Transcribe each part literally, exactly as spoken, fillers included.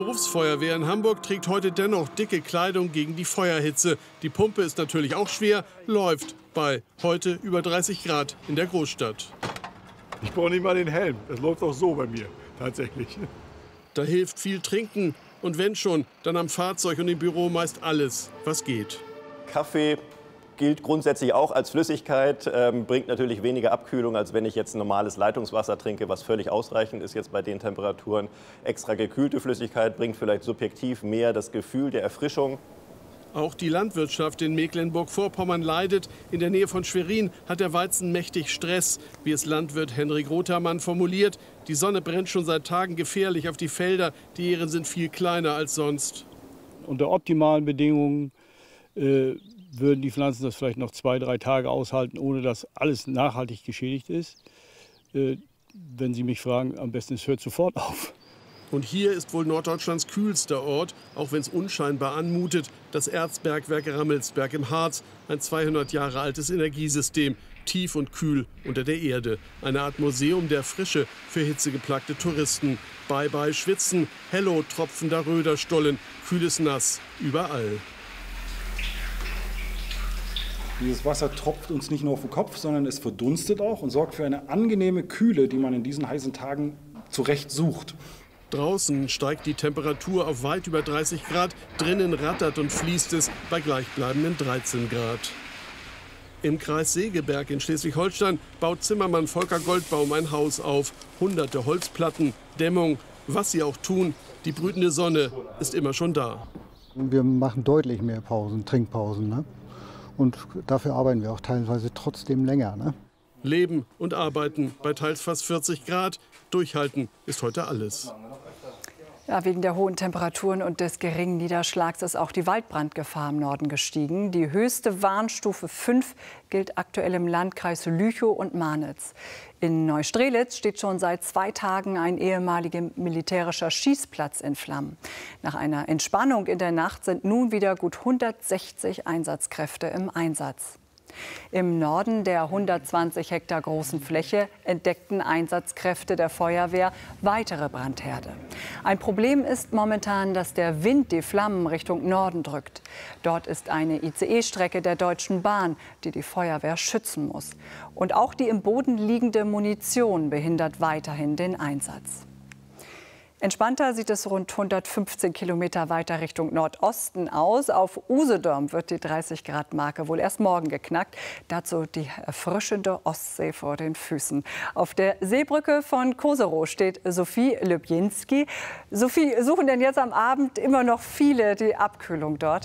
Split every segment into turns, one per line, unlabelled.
Die Berufsfeuerwehr in Hamburg trägt heute dennoch dicke Kleidung gegen die Feuerhitze. Die Pumpe ist natürlich auch schwer, läuft bei heute über dreißig Grad in der Großstadt.
Ich brauche nicht mal den Helm, das läuft auch so bei mir, tatsächlich.
Da hilft viel Trinken und wenn schon, dann am Fahrzeug und im Büro meist alles, was geht.
Kaffee gilt grundsätzlich auch als Flüssigkeit, ähm, bringt natürlich weniger Abkühlung, als wenn ich jetzt normales Leitungswasser trinke, was völlig ausreichend ist jetzt bei den Temperaturen. Extra gekühlte Flüssigkeit bringt vielleicht subjektiv mehr das Gefühl der Erfrischung.
Auch die Landwirtschaft in Mecklenburg-Vorpommern leidet. In der Nähe von Schwerin hat der Weizen mächtig Stress, wie es Landwirt Henrik Rothermann formuliert. Die Sonne brennt schon seit Tagen gefährlich auf die Felder. Die Ähren sind viel kleiner als sonst.
Unter optimalen Bedingungen äh, würden die Pflanzen das vielleicht noch zwei, drei Tage aushalten, ohne dass alles nachhaltig geschädigt ist. Äh, wenn Sie mich fragen, am besten es hört sofort auf.
Und hier ist wohl Norddeutschlands kühlster Ort, auch wenn es unscheinbar anmutet, das Erzbergwerk Rammelsberg im Harz, ein zweihundert Jahre altes Energiesystem, tief und kühl unter der Erde. Eine Art Museum der Frische für hitzegeplagte Touristen. Bye bye Schwitzen, hello tropfender Röderstollen, kühles Nass überall.
Dieses Wasser tropft uns nicht nur auf den Kopf, sondern es verdunstet auch und sorgt für eine angenehme Kühle, die man in diesen heißen Tagen zurecht sucht.
Draußen steigt die Temperatur auf weit über dreißig Grad, drinnen rattert und fließt es bei gleichbleibenden dreizehn Grad. Im Kreis Segeberg in Schleswig-Holstein baut Zimmermann Volker Goldbaum ein Haus auf. Hunderte Holzplatten, Dämmung, was sie auch tun, die brütende Sonne ist immer schon da.
Wir machen deutlich mehr Pausen, Trinkpausen, ne? Und dafür arbeiten wir auch teilweise trotzdem länger, ne?
Leben und arbeiten bei teils fast vierzig Grad. Durchhalten ist heute alles.
Ja, wegen der hohen Temperaturen und des geringen Niederschlags ist auch die Waldbrandgefahr im Norden gestiegen. Die höchste Warnstufe fünf gilt aktuell im Landkreis Lüchow und Marnitz. In Neustrelitz steht schon seit zwei Tagen ein ehemaliger militärischer Schießplatz in Flammen. Nach einer Entspannung in der Nacht sind nun wieder gut hundertsechzig Einsatzkräfte im Einsatz. Im Norden der hundertzwanzig Hektar großen Fläche entdeckten Einsatzkräfte der Feuerwehr weitere Brandherde. Ein Problem ist momentan, dass der Wind die Flammen Richtung Norden drückt. Dort ist eine I C E-Strecke der Deutschen Bahn, die die Feuerwehr schützen muss. Und auch die im Boden liegende Munition behindert weiterhin den Einsatz. Entspannter sieht es rund hundertfünfzehn Kilometer weiter Richtung Nordosten aus. Auf Usedom wird die dreißig Grad Marke wohl erst morgen geknackt. Dazu die erfrischende Ostsee vor den Füßen. Auf der Seebrücke von Koserow steht Sophie Lübjinski. Sophie, suchen denn jetzt am Abend immer noch viele die Abkühlung dort?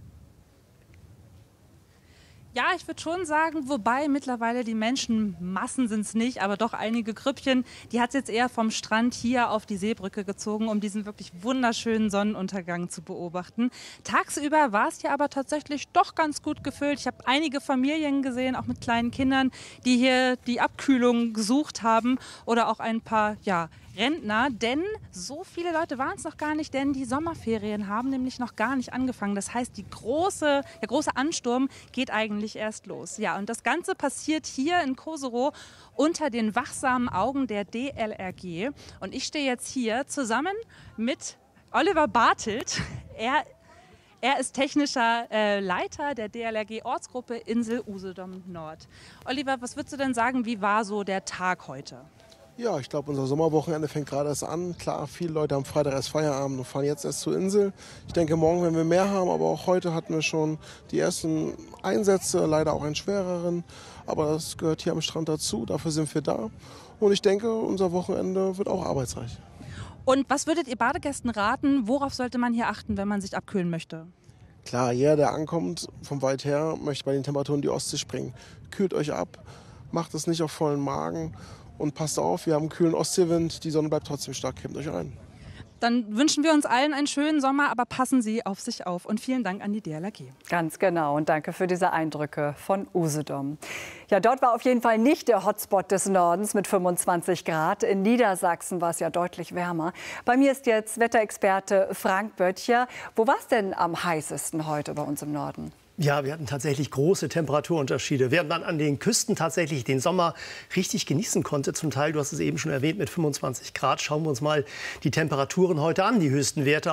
Ja, ich würde schon sagen, wobei mittlerweile die Menschenmassen sind es nicht, aber doch einige Grüppchen, die hat es jetzt eher vom Strand hier auf die Seebrücke gezogen, um diesen wirklich wunderschönen Sonnenuntergang zu beobachten. Tagsüber war es hier aber tatsächlich doch ganz gut gefüllt. Ich habe einige Familien gesehen, auch mit kleinen Kindern, die hier die Abkühlung gesucht haben oder auch ein paar, ja, Rentner, denn so viele Leute waren es noch gar nicht, denn die Sommerferien haben nämlich noch gar nicht angefangen. Das heißt, die große, der große Ansturm geht eigentlich erst los. Ja, und das Ganze passiert hier in Koserow unter den wachsamen Augen der D L R G. Und ich stehe jetzt hier zusammen mit Oliver Bartelt. Er Er ist technischer äh, Leiter der D L R G-Ortsgruppe Insel Usedom Nord. Oliver, was würdest du denn sagen, wie war so der Tag heute?
Ja, ich glaube, unser Sommerwochenende fängt gerade erst an. Klar, viele Leute haben Freitag erst Feierabend und fahren jetzt erst zur Insel. Ich denke, morgen werden wir mehr haben, aber auch heute hatten wir schon die ersten Einsätze, leider auch einen schwereren. Aber das gehört hier am Strand dazu, dafür sind wir da. Und ich denke, unser Wochenende wird auch arbeitsreich.
Und was würdet ihr Badegästen raten, worauf sollte man hier achten, wenn man sich abkühlen möchte?
Klar, jeder, der ankommt von weit her, möchte bei den Temperaturen in die Ostsee springen. Kühlt euch ab, macht es nicht auf vollen Magen. Und passt auf, wir haben einen kühlen Ostseewind, die Sonne bleibt trotzdem stark, cremt euch ein.
Dann wünschen wir uns allen einen schönen Sommer, aber passen Sie auf sich auf. Und vielen Dank an die D L R G.
Ganz genau und danke für diese Eindrücke von Usedom. Ja, dort war auf jeden Fall nicht der Hotspot des Nordens mit fünfundzwanzig Grad. In Niedersachsen war es ja deutlich wärmer. Bei mir ist jetzt Wetterexperte Frank Böttcher. Wo war es denn am heißesten heute bei uns im Norden?
Ja, wir hatten tatsächlich große Temperaturunterschiede. Während man an den Küsten tatsächlich den Sommer richtig genießen konnte, zum Teil, du hast es eben schon erwähnt, mit fünfundzwanzig Grad, schauen wir uns mal die Temperaturen heute an, die höchsten Werte